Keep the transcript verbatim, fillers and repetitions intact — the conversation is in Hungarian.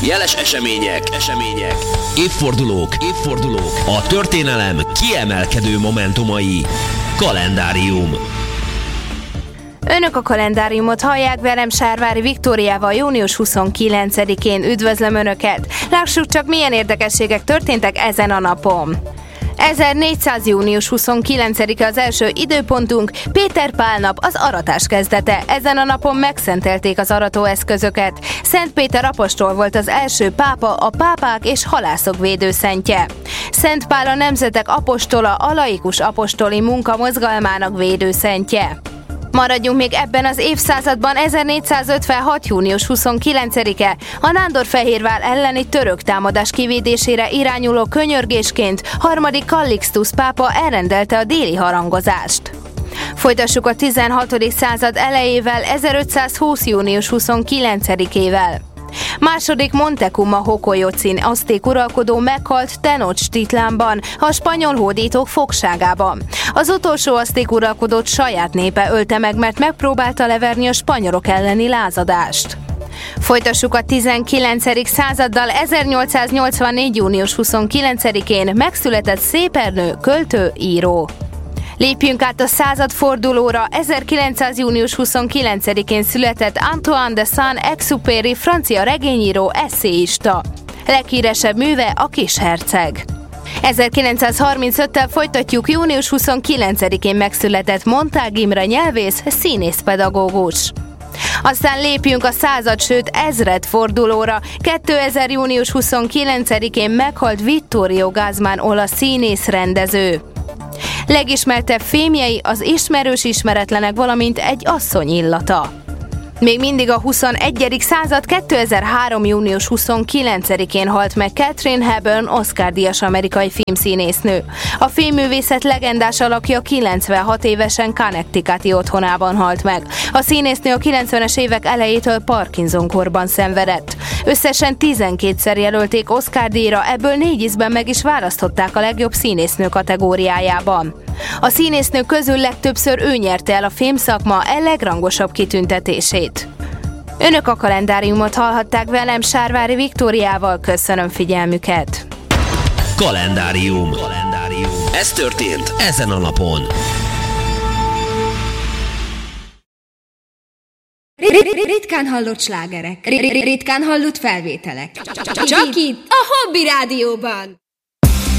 Jeles események, események, évfordulók, évfordulók, a történelem kiemelkedő momentumai. Kalendárium. Önök a kalendáriumot hallják, velem Sárvári Viktóriával június huszonkilencedikén. Üdvözlöm Önöket! Lássuk csak, milyen érdekességek történtek ezen a napon. ezernégyszáz. június huszonkilencedike az első időpontunk, Péter Pál nap, az aratás kezdete. Ezen a napon megszentelték az aratóeszközöket. Szent Péter apostol volt az első pápa, a pápák és halászok védőszentje. Szent Pál a nemzetek apostola, a laikus apostoli munka mozgalmának védőszentje. Maradjunk még ebben az évszázadban. ezernégyszázötvenhat. június huszonkilencedike a Nándorfehérvár elleni török támadás kivédésére irányuló könyörgésként harmadik Kallixtusz pápa elrendelte a déli harangozást. Folytassuk a tizenhatodik század elejével, ezerötszázhúsz. június huszonkilencedikével. Második Montezuma Hokolyocin azték uralkodó meghalt Tenochtitlanban, a spanyol hódítók fogságában. Az utolsó azték uralkodót saját népe ölte meg, mert megpróbálta leverni a spanyolok elleni lázadást. Folytassuk a tizenkilencedik századdal. ezernyolcszáznyolcvannégy. június huszonkilencedikén megszületett Szép Ernő, költő, író. Lépjünk át a századfordulóra. ezerkilencszáz. június huszonkilencedikén született Antoine de Saint-Exupéry, francia regényíró, esszéista. Leghíresebb műve a Kisherceg. ezerkilencszázharmincöttel folytatjuk. június huszonkilencedikén megszületett Montág Imre, nyelvész, színészpedagógus. Aztán lépjünk a század, sőt ezredfordulóra. kétezer. június huszonkilencedikén meghalt Vittorio Gassman, olasz színész, rendező. Legismertebb filmjei az Ismerős ismeretlenek, valamint Egy asszony illata. Még mindig a huszonegyedik század. kétezer-három. június huszonkilencedikén halt meg Katharine Hepburn, Oscar-díjas amerikai filmszínésznő. A filmművészet legendás alakja kilencvenhat évesen Connecticuti otthonában halt meg. A színésznő a kilencvenes évek elejétől Parkinson-korban szenvedett. Összesen tizenkétszer jelölték Oscar-díjra, ebből négy ízben meg is választották a legjobb színésznő kategóriájában. A színésznő közül legtöbbször ő nyerte el a filmszakma e legrangosabb kitüntetését. Önök a kalendáriumot hallhatták, velem Sárvári Viktóriával. Köszönöm figyelmüket! Kalendárium. Kalendárium. Ez történt ezen a napon. Ritkán hallott slágerek, ritkán hallott felvételek. Csak itt, a Hobby Rádióban!